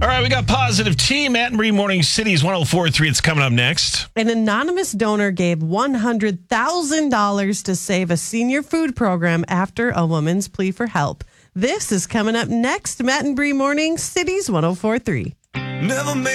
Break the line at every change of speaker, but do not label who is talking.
All right, we got Positive Tea, Matt and Bree Morning Cities 104.3. It's coming up next.
An anonymous donor gave $100,000 to save a senior food program after a woman's plea for help. This is coming up next. Matt and Bree Morning Cities 104.3.
Never made